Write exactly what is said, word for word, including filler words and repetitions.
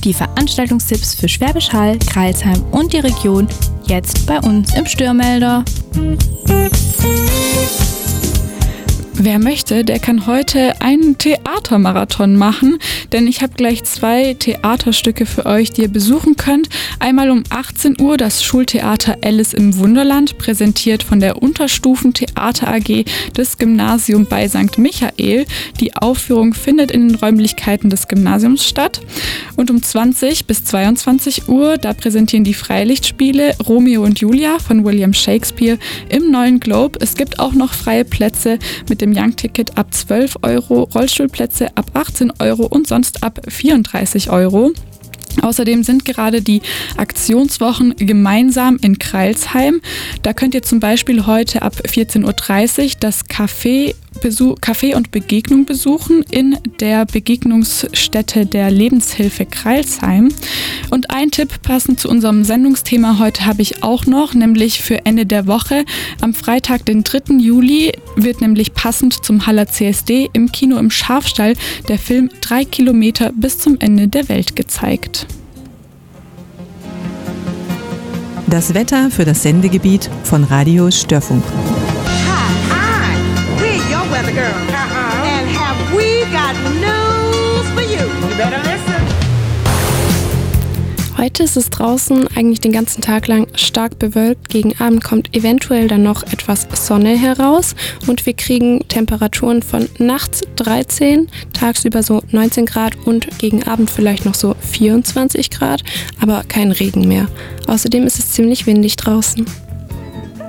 Die Veranstaltungstipps für Schwäbisch Hall, Crailsheim und die Region jetzt bei uns im Störmelder. Wer möchte, der kann heute einen Theatermarathon machen, denn ich habe gleich zwei Theaterstücke für euch, die ihr besuchen könnt. Einmal um achtzehn Uhr das Schultheater Alice im Wunderland, präsentiert von der Unterstufentheater A G des Gymnasiums bei Sankt Michael. Die Aufführung findet in den Räumlichkeiten des Gymnasiums statt. Und um zwanzig bis zweiundzwanzig Uhr, da präsentieren die Freilichtspiele Romeo und Julia von William Shakespeare im Neuen Globe. Es gibt auch noch freie Plätze mit dem Young-Ticket ab zwölf Euro, Rollstuhlplätze ab achtzehn Euro und sonst ab vierunddreißig Euro. Außerdem sind gerade die Aktionswochen gemeinsam in Crailsheim. Da könnt ihr zum Beispiel heute ab vierzehn Uhr dreißig das Café Besuch, Café und Begegnung besuchen in der Begegnungsstätte der Lebenshilfe Crailsheim. Und ein Tipp passend zu unserem Sendungsthema heute habe ich auch noch, nämlich für Ende der Woche. Am Freitag, den dritten Juli, wird nämlich passend zum Haller C S D im Kino im Schafstall der Film Drei Kilometer bis zum Ende der Welt gezeigt. Das Wetter für das Sendegebiet von Radio Störfunk. Weather girl. Uh-huh. And have we got news for you? You better listen. Heute ist es draußen eigentlich den ganzen Tag lang stark bewölkt. Gegen Abend kommt eventuell dann noch etwas Sonne heraus und wir kriegen Temperaturen von nachts dreizehn, tagsüber so neunzehn Grad und gegen Abend vielleicht noch so vierundzwanzig Grad, aber kein Regen mehr. Außerdem ist es ziemlich windig draußen.